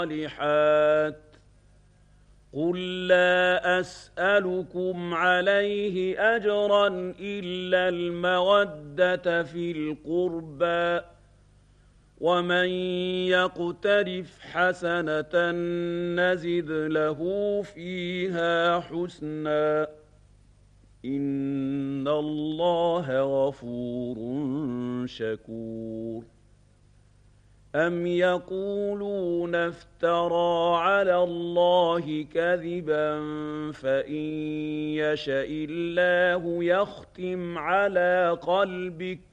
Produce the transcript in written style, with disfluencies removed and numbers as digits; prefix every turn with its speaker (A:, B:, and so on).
A: الصالحات قل لا أسألكم عليه أجرا إلا المودة في القربى ومن يقترف حسنة نزد له فيها حسنا إن الله غفور شكور أم يقولون افترى على الله كذبا فإن يشأ الله يختم على قلبك